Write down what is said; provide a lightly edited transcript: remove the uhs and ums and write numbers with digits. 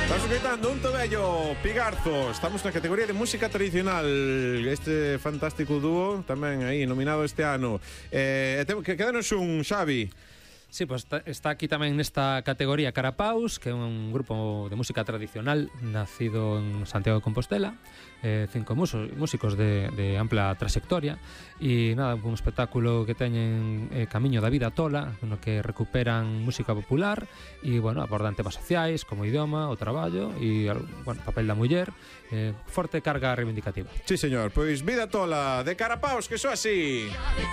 Estamos escoitando un Tobello Pigarzo. Estamos na categoría de música tradicional. Este fantástico dúo tamén aí nominado este ano. Quédanos un, Xavi. Sí, pues está aquí tamén nesta categoría Carapaus, que é un grupo de música tradicional nacido en Santiago de Compostela, 5 músicos de ampla trayectoria, e nada, un espectáculo que teñen Camiño da Vida Tola, no que recuperan música popular e, bueno, abordan temas sociais como o idioma, o traballo e, bueno, papel da muller, forte carga reivindicativa. Sí, señor, pois Vida Tola de Carapaus, que só así.